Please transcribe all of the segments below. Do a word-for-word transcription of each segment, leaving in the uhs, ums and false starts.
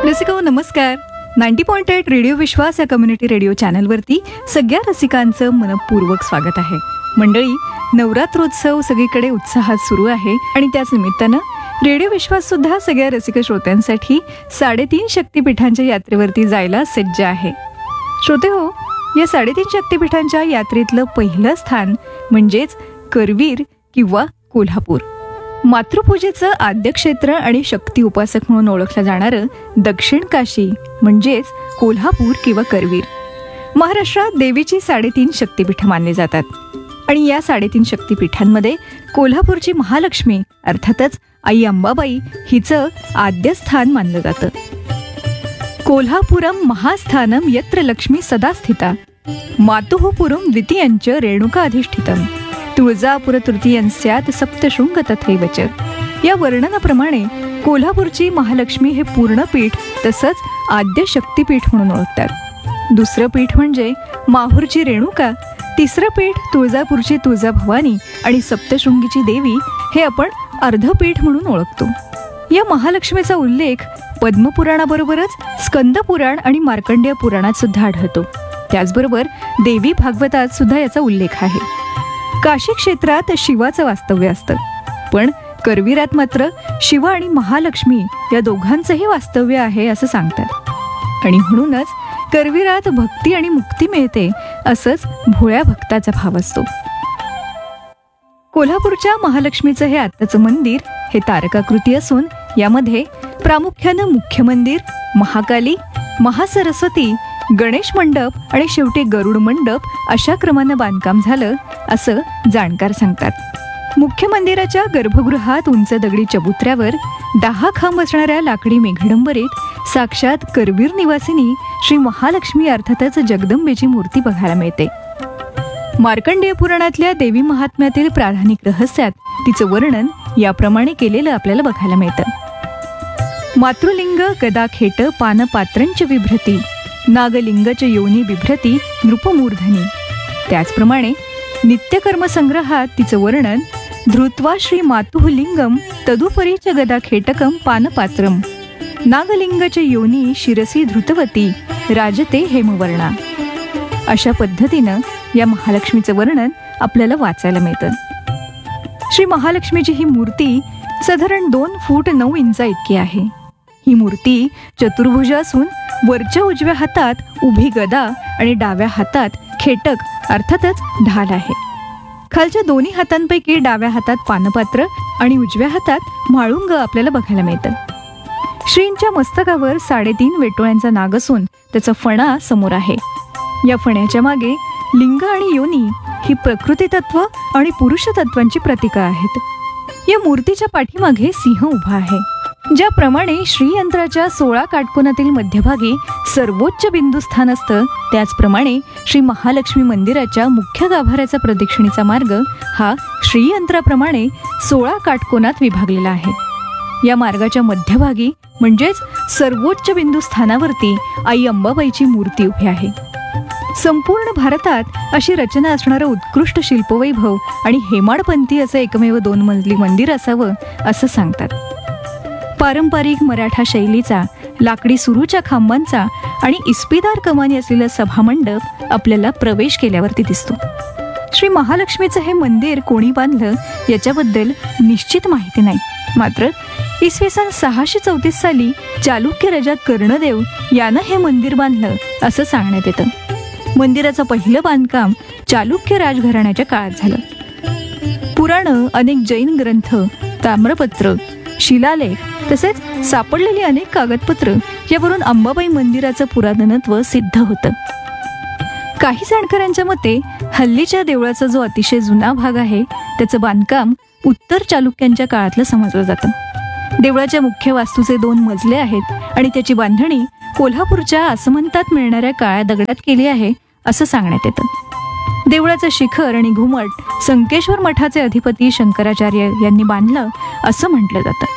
रसिको नमस्कार. Ninety point eight radio विश्वास या community radio चॅनलवरती सगळ्या रसिकांचं मनपूर्वक स्वागत आहे. मंडळी, नवरात्रोत्सव सगळीकडे उत्साहात सुरू आहे आणि त्याच निमित्तानं रेडिओ विश्वास सुद्धा सगळ्या रसिक श्रोत्यांसाठी साडेतीन शक्तिपीठांच्या यात्रेवरती जायला सज्ज आहे. श्रोते हो, या साडेतीन शक्तिपीठांच्या यात्रेतलं पहिलं स्थान म्हणजेच करवीर किंवा कोल्हापूर. मातृपूजेचं आद्य क्षेत्र आणि शक्ती उपासक म्हणून ओळखलं जाणारं दक्षिण काशी म्हणजेच कोल्हापूर किंवा करवीर. महाराष्ट्रात देवीची साडेतीन शक्तिपीठं मानली जातात आणि या साडेतीन शक्तिपीठांमध्ये कोल्हापूरची महालक्ष्मी अर्थातच आई अंबाबाई हिचं आद्य स्थान मानलं जातं. कोल्हापुरम महास्थानम यत्र लक्ष्मी सदा स्थिता, मातुः पुरम द्वितीयंच रेणुका अधिष्ठितम, तुळजापुर तृतीयंस्यात सप्तशृंग तथैवच. या वर्णनाप्रमाणे कोल्हापूरची महालक्ष्मी हे पूर्ण पीठ तसंच आद्य शक्तिपीठ म्हणून ओळखतात. दुसरं पीठ म्हणजे माहूरची रेणुका, तिसरं पीठ तुळजापूरची तुळजाभवानी आणि सप्तशृंगीची देवी हे आपण अर्धपीठ म्हणून ओळखतो. या महालक्ष्मीचा उल्लेख पद्मपुराणाबरोबरच स्कंदपुराण आणि मार्कंडेय पुराणात सुद्धा आढळतो. त्याचबरोबर देवी भागवतात सुद्धा याचा उल्लेख आहे. काशी क्षेत्रात शिवाचं वास्तव्य असतं, पण करवीरात मात्र शिव आणि महालक्ष्मी या दोघांचंही वास्तव्य आहे असं सांगतात. आणि म्हणूनच करवीरात भक्ती आणि मुक्ती मिळते असंच भोळ्या भक्ताचा भाव असतो. कोल्हापूरच्या महालक्ष्मीचं हे आत्ताचं मंदिर हे तारकाकृती असून यामध्ये प्रामुख्यानं मुख्य मंदिर, महाकाली, महासरस्वती, गणेश मंडप आणि शेवटी गरुड मंडप अशा क्रमानं बांधकाम झालं असं जाणकार सांगतात. मुख्य मंदिराच्या गर्भगृहात उंच दगडी चबुत्र्यावर दहा खांब असणाऱ्या लाकडी मेघडंबरीत साक्षात करवीर निवासिनी श्री महालक्ष्मी अर्थातच जगदंबेची मूर्ती बघायला मिळते. मार्कंडेय पुराणातल्या देवी महात्म्यातील प्राधानिक रहस्यात तिचं वर्णन याप्रमाणे केलेलं आपल्याला बघायला मिळतं. मातृलिंग गदा खेट पान पात्रंच विभ्रती, नागलिंगच योनी बिभ्रती नृपमूर्धनी. त्याचप्रमाणे नित्यकर्म संग्रहात तिचं वर्णन धृत्वा श्री मातुः लिंगम तदुपरीच गदा खेटकम पानपात्रम, नागलिंगच योनी शिरसी धृतवती राजते हेमवर्णा. अशा पद्धतीनं या महालक्ष्मीचं वर्णन आपल्याला वाचायला मिळतं. श्री महालक्ष्मीची ही मूर्ती साधारण दोन फूट नऊ इंचा इतकी आहे. ही मूर्ती चतुर्भुज असून वरच्या उजव्या हातात उभी गदा आणि डाव्या हातात खेटक अर्थातच ढाल आहे. खालच्या दोन्ही हातांपैकी डाव्या हातात पानपात्र आणि उजव्या हातात म्हाळुंग आपल्याला बघायला मिळतं. श्रींच्या मस्तकावर साडेतीन वेटोळ्यांचा नाग असून त्याचा फणा समोर आहे. या फण्याच्या मागे लिंग आणि योनी ही प्रकृती तत्व आणि पुरुष तत्वांची प्रतीकं आहेत. या मूर्तीच्या पाठीमागे सिंह उभा आहे. ज्याप्रमाणे श्रीयंत्राच्या सोळा काटकोनातील मध्यभागी सर्वोच्च बिंदुस्थान असतं, त्याचप्रमाणे श्री महालक्ष्मी मंदिराच्या मुख्य गाभाऱ्याचा प्रदक्षिणेचा मार्ग हा श्रीयंत्राप्रमाणे सोळा काटकोनात विभागलेला आहे. या मार्गाच्या मध्यभागी म्हणजेच सर्वोच्च बिंदुस्थानावरती आई अंबाबाईची मूर्ती उभी आहे. संपूर्ण भारतात अशी रचना असणारं उत्कृष्ट शिल्पवैभव आणि हेमाडपंथी असं एकमेव दोन मजली मंदिर असावं असं सांगतात. पारंपरिक मराठा शैलीचा लाकडी सुरूच्या खांबांचा आणि इस्पिदार कमानी असलेला सभामंडप आपल्याला प्रवेश केल्यावरती दिसतो. श्री महालक्ष्मीचं हे मंदिर कोणी बांधलं याच्याबद्दल निश्चित माहिती नाही. मात्र इसवी सन सहाशे चौतीस साली चालुक्य राजा कर्णदेव यानं हे मंदिर बांधलं असं सांगण्यात येतं. मंदिराचं पहिलं बांधकाम चालुक्य राजघराण्याच्या काळात झालं. पुराणं, अनेक जैन ग्रंथ, ताम्रपत्र, शिलालेख तसेच सापडलेली अनेक कागदपत्र यावरून अंबाबाई मंदिराचं पुरातनत्व सिद्ध होतं. काही जाणकारांच्या मते हल्लीच्या देवळाचा जो अतिशय जुना भाग आहे त्याचं बांधकाम उत्तर चालुक्यांच्या काळातलं समजलं जातं. देवळाच्या मुख्य वास्तूचे दोन मजले आहेत आणि त्याची बांधणी कोल्हापूरच्या आसमंतात मिळणाऱ्या काळ्या दगडात केली आहे असं सांगण्यात येतं. देवळाचं शिखर आणि घुमट संकेश्वर मठाचे अधिपती शंकराचार्य यांनी बांधलं असं म्हटलं जातं.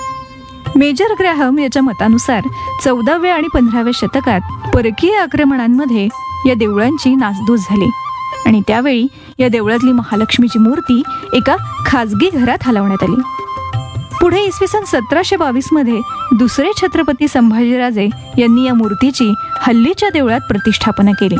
मेजर ग्रॅहम याच्या मतानुसार चौदाव्या आणि पंधराव्या शतकात परकीय आक्रमणांमध्ये या देवळांची नासधूस झाली आणि त्यावेळी या देवळातली महालक्ष्मीची मूर्ती एका खाजगी घरात हलवण्यात आली. पुढे इसवी सन सतराशे बावीस मध्ये दुसरे छत्रपती संभाजीराजे यांनी या मूर्तीची हल्लीच्या देवळात प्रतिष्ठापना केली.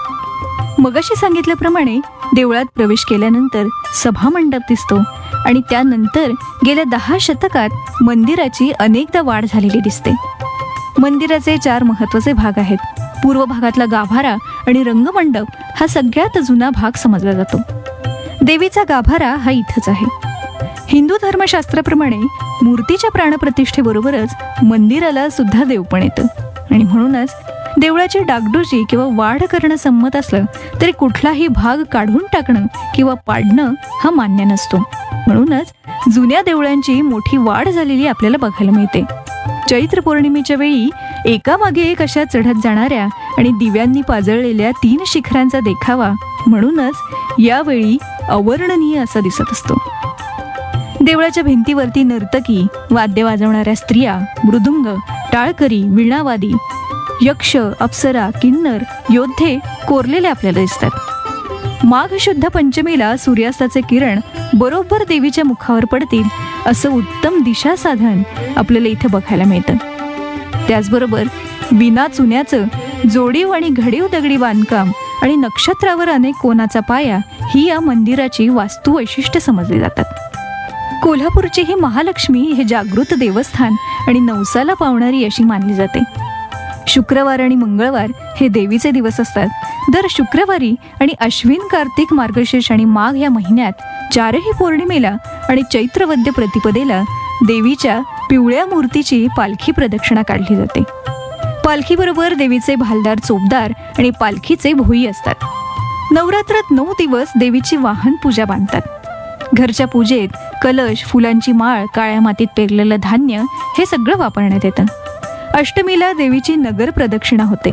मगाशी सांगितल्याप्रमाणे देवळात प्रवेश केल्यानंतर सभामंडप दिसतो आणि त्यानंतर गेल्या दहा शतकात मंदिराची अनेकदा वाढ झालेली दिसते. मंदिराचे चार महत्त्वाचे भाग आहेत. पूर्व भागातला गाभारा आणि रंगमंडप हा सगळ्यात जुना भाग समजला जातो. देवीचा गाभारा हा इथंच आहे. हिंदू धर्मशास्त्राप्रमाणे मूर्तीच्या प्राणप्रतिष्ठेबरोबरच मंदिराला सुद्धा देवपण येतं आणि म्हणूनच देवळाची डागडुजी किंवा वाढ करणं संमत असलं तरी कुठलाही भाग काढून टाकणं किंवा पाडणं हा मान्य नसतो. म्हणूनच जुन्या देवळांची मोठी वाढ झालेली आपल्याला बघायला मिळते. चैत्र पौर्णिमेच्या वेळी एकामागे एक अशा चढत जाणाऱ्या आणि दिव्यांनी पाजळलेल्या तीन शिखरांचा देखावा म्हणूनच यावेळी अवर्णनीय असा दिसत असतो. देवळाच्या भिंतीवरती नर्तकी, वाद्य वाजवणाऱ्या स्त्रिया, मृदुंग, टाळकरी, वीणावादी, यक्ष, अप्सरा, किन्नर, योद्धे कोरलेले आपल्याला दिसतात. माघ शुद्ध पंचमीला सूर्यास्ताचे किरण बरोबर देवीच्या मुखावर पडतील असं उत्तम दिशा साधन आपल्याला इथे बघायला मिळतं. त्याचबरोबर विना चुन्याचं जोडीव आणि घडीव दगडी बांधकाम आणि नक्षत्रावर अनेक कोणाचा पाया ही या मंदिराची वास्तू वैशिष्ट्य समजली जातात. कोल्हापूरची ही महालक्ष्मी हे जागृत देवस्थान आणि नवसाला पावणारी अशी मानली जाते. शुक्रवार आणि मंगळवार हे देवीचे दिवस असतात. दर शुक्रवारी आणि अश्विन, कार्तिक, मार्गशीर्ष आणि माघ या महिन्यात चारही पौर्णिमेला आणि चैत्रवद्य प्रतिपदेला देवीच्या पिवळ्या मूर्तीची पालखी प्रदक्षिणा काढली जाते. पालखीबरोबर देवीचे भालदार चोपदार आणि पालखीचे भोई असतात. नवरात्रात नऊ दिवस देवीची वाहन पूजा बांधतात. घरच्या पूजेत कलश, फुलांची माळ, काळ्या मातीत पेरलेलं धान्य हे सगळं वापरण्यात येतं. अष्टमीला देवीची नगर प्रदक्षिणा होते.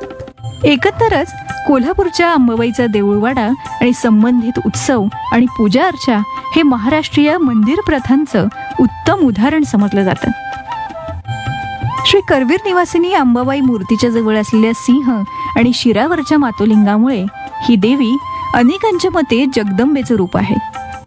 एकंदरच कोल्हापूरच्या अंबाबाईचा देऊळवाडा आणि संबंधित उत्सव आणि पूजा अर्चा हे महाराष्ट्रीय मंदिर प्रथांचं उत्तम उदाहरण समजलं जातं. श्री करवीर निवासिनी अंबाबाई मूर्तीच्या जवळ असलेल्या सिंह आणि शिरावरच्या मातोलिंगामुळे ही देवी अनेकांच्या मते जगदंबेचं रूप आहे.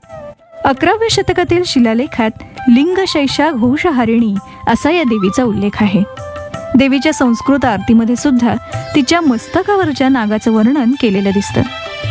अकराव्या शतकातील शिलालेखात लिंगशैषा घोषहारिणी असा या देवीचा उल्लेख आहे. देवीच्या संस्कृत आरतीमध्ये सुद्धा तिच्या मस्तकावरच्या नागाचं वर्णन केलेलं दिसतं.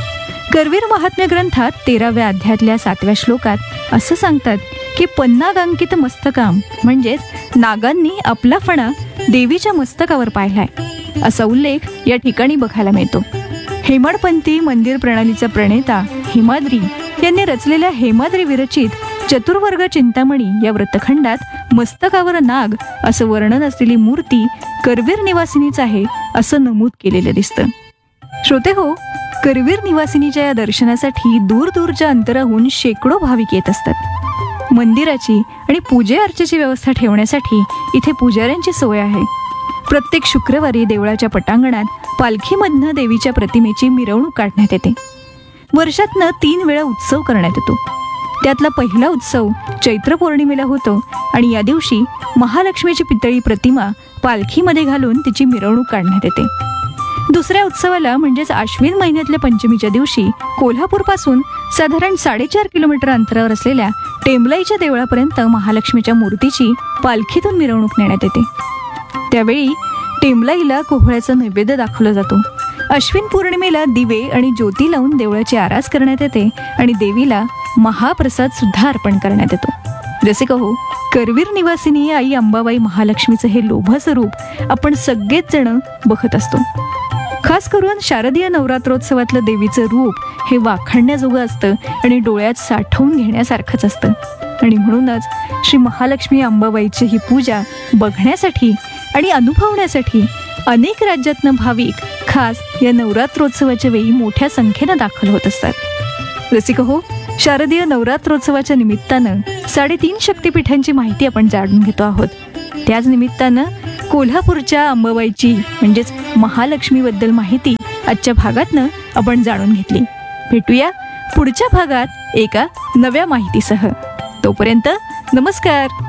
करवीर महात्म्य ग्रंथात तेराव्या अध्यायातल्या सातव्या श्लोकात असं सांगतात की पन्नागांकित मस्तकाम म्हणजेच नागांनी आपला फणा देवीच्या मस्तकावर पाहिलाय असा उल्लेख या ठिकाणी बघायला मिळतो. हेमाडपंथी मंदिर प्रणालीचा प्रणेता हेमाद्री यांनी रचलेल्या हेमाद्री विरचित चतुर्वर्ग चिंतामणी या व्रतखंडात मस्तकावर नाग असं वर्णन असलेली मूर्ती करवीर निवासिनीच आहे असं नमूद केलेलं दिसतं. श्रोते हो, करवीर निवासिनीच्या या दर्शनासाठी दूर दूरच्या अंतराहून शेकडो भाविक येत असतात. मंदिराची आणि पूजे अर्चेची व्यवस्था ठेवण्यासाठी इथे पुजाऱ्यांची सोय आहे. प्रत्येक शुक्रवारी देवळाच्या पटांगणात पालखीमधनं देवीच्या प्रतिमेची मिरवणूक काढण्यात येते. वर्षातनं तीन वेळा उत्सव करण्यात येतो. त्यातला पहिला उत्सव चैत्र पौर्णिमेला होतो आणि या दिवशी महालक्ष्मीची पितळी प्रतिमा पालखीमध्ये घालून तिची मिरवणूक काढण्यात येते. दुसऱ्या उत्सवाला म्हणजेच आश्विन महिन्यातल्या पंचमीच्या दिवशी कोल्हापूरपासून साधारण साडेचार किलोमीटर अंतरावर असलेल्या टेंबलाईच्या देवळापर्यंत महालक्ष्मीच्या मूर्तीची पालखीतून मिरवणूक नेण्यात येते. त्यावेळी टेंबलाईला कोहळ्याचा नैवेद्य दाखवला जातो. अश्विन पौर्णिमेला दिवे आणि ज्योती लावून देवळाची आरास करण्यात येते आणि देवीला महाप्रसाद सुद्धा अर्पण करण्यात येतो. जसे कहो, करवीर निवासिनी आई अंबाबाई महालक्ष्मीचं हे लोभस रूप आपण सगळेच जण बघत असतो. खास करून शारदीय नवरात्रोत्सवातलं देवीचं रूप हे वाखाणण्याजोगं असतं आणि डोळ्यात साठवून घेण्यासारखंच असतं. आणि म्हणूनच श्री महालक्ष्मी अंबाबाईची ही पूजा बघण्यासाठी आणि अनुभवण्यासाठी अनेक राज्यातनं भाविक खास या नवरात्रोत्सवाच्या वेळी मोठ्या संख्येनं दाखल होत असतात. रसिक हो, शारदीय नवरात्रोत्सवाच्या निमित्तानं साडेतीन शक्तिपीठांची माहिती आपण जाणून घेतो आहोत. त्याच निमित्तानं कोल्हापूरच्या अंबाबाईची म्हणजेच महालक्ष्मीबद्दल माहिती आजच्या भागातनं आपण जाणून घेतली. भेटूया पुढच्या भागात एका नव्या माहितीसह. तोपर्यंत नमस्कार.